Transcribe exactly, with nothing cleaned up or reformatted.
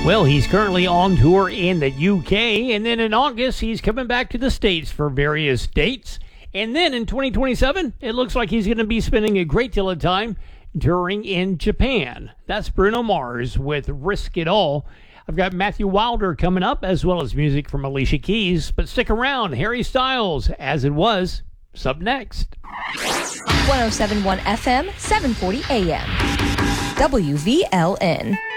Well, he's currently on tour in the U K, and then in August, he's coming back to the States for various dates. And then in twenty twenty-seven, it looks like he's going to be spending a great deal of time touring in Japan. That's Bruno Mars with Risk It All. I've got Matthew Wilder coming up, as well as music from Alicia Keys. But stick around, Harry Styles, As It Was, is up next. one oh seven point one F M, seven forty A M. W V L N.